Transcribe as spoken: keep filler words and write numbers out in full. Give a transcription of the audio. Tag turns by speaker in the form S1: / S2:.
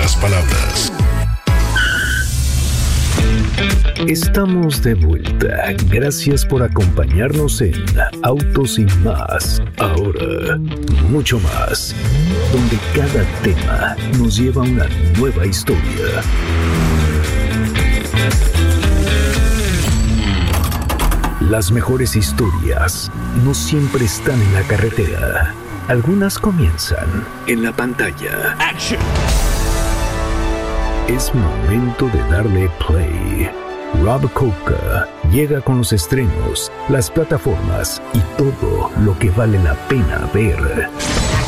S1: pocas palabras.
S2: Estamos de vuelta. Gracias por acompañarnos en Autos y Más. Ahora, mucho más, donde cada tema nos lleva a una nueva historia. Las mejores historias no siempre están en la carretera. Algunas comienzan en la pantalla.
S3: Action.
S2: Es momento de darle play. Rob Coca llega con los estrenos, las plataformas y todo lo que vale la pena ver.